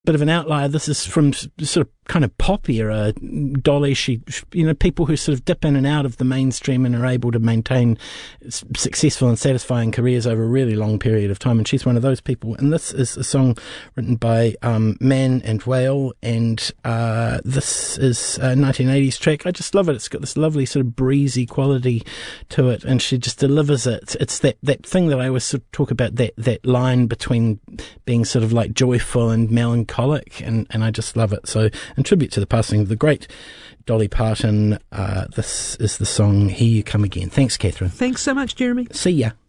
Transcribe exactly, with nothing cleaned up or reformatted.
bit of an outlier. This is from sort of kind of pop era. Dolly, she, you know, people who sort of dip in and out of the mainstream and are able to maintain successful and satisfying careers over a really long period of time. And she's one of those people. And this is a song written by um, Man and Whale. And uh, this is a nineteen eighties track. I just love it. It's got this lovely sort of breezy quality to it. And she just delivers it. It's that, that thing that I always sort of talk about, that, that line between being sort of like joyful and melancholic. And, and I just love it. So, in tribute to the passing of the great Dolly Parton, uh, this is the song Here You Come Again. Thanks, Catherine. Thanks so much, Jeremy. See ya.